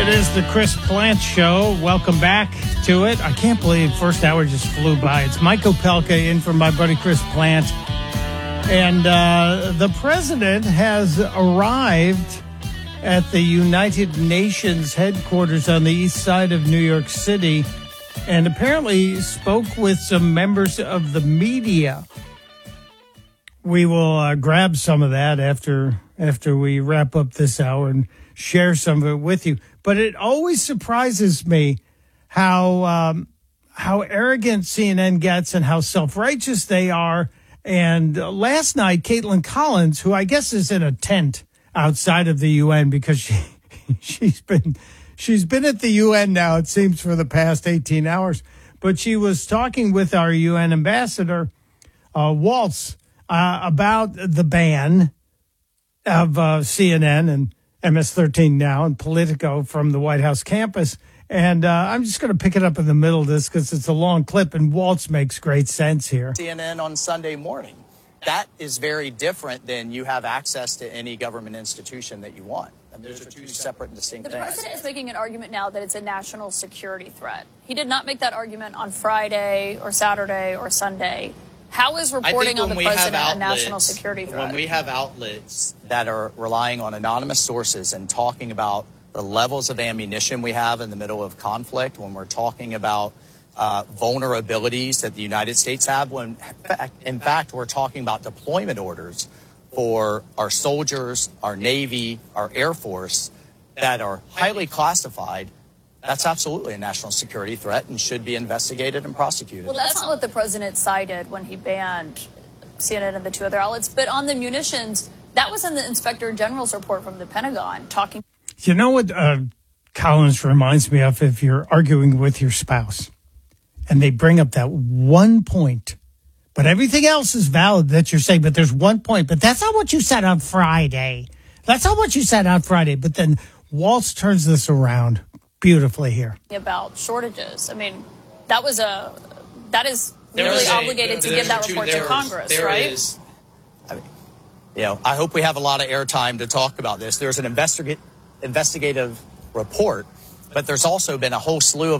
It is the Chris Plante Show. Welcome back to it. I can't believe first hour just flew by. It's Mike Opelka in for my buddy Chris Plante. And the president has arrived at the United Nations headquarters on the east side of New York City and apparently spoke with some members of the media. We will grab some of that after we wrap up this hour and share some of it with you. But it always surprises me how arrogant CNN gets and how self-righteous they are. And last night, Caitlin Collins, who I guess is in a tent outside of the UN because she's been at the UN now, it seems, for the past 18 hours. But she was talking with our UN ambassador, Waltz, about the ban of CNN and MS-13 Now and Politico from the White House campus. And I'm just going to pick it up in the middle of this because it's a long clip, and Waltz makes great sense here. CNN on Sunday morning. That is very different than you have access to any government institution that you want. I mean, those are two separate and distinct things. The president is making an argument now that it's a national security threat. He did not make that argument on Friday or Saturday or Sunday. How is reporting on the president a national security threat? When we have outlets that are relying on anonymous sources and talking about the levels of ammunition we have in the middle of conflict, when we're talking about vulnerabilities that the United States have, when in fact we're talking about deployment orders for our soldiers, our Navy, our Air Force that are highly classified, that's absolutely a national security threat and should be investigated and prosecuted. Well, that's not what the president cited when he banned CNN and the two other outlets. But on the munitions, that was in the Inspector General's report from the Pentagon talking. You know what Collins reminds me of if you're arguing with your spouse and they bring up that one point, but everything else is valid that you're saying, but there's one point, but that's not what you said on Friday. That's not what you said on Friday. But then Waltz turns this around beautifully here. About shortages. I mean, that is really obligated to give that report to Congress, right? I mean, I hope we have a lot of airtime to talk about this. There's an investigative report, but there's also been a whole slew of